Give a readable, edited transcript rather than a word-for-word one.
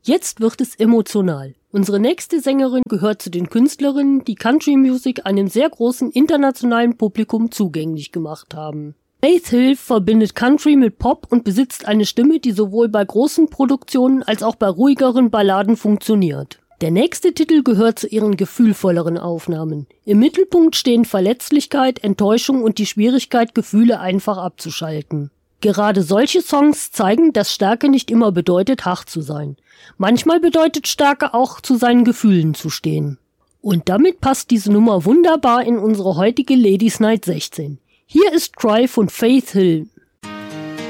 Jetzt wird es emotional. Unsere nächste Sängerin gehört zu den Künstlerinnen, die Country Music einem sehr großen internationalen Publikum zugänglich gemacht haben. Faith Hill verbindet Country mit Pop und besitzt eine Stimme, die sowohl bei großen Produktionen als auch bei ruhigeren Balladen funktioniert. Der nächste Titel gehört zu ihren gefühlvolleren Aufnahmen. Im Mittelpunkt stehen Verletzlichkeit, Enttäuschung und die Schwierigkeit, Gefühle einfach abzuschalten. Gerade solche Songs zeigen, dass Stärke nicht immer bedeutet, hart zu sein. Manchmal bedeutet Stärke auch, zu seinen Gefühlen zu stehen. Und damit passt diese Nummer wunderbar in unsere heutige Ladies Night 16. Hier ist Cry von Faith Hill.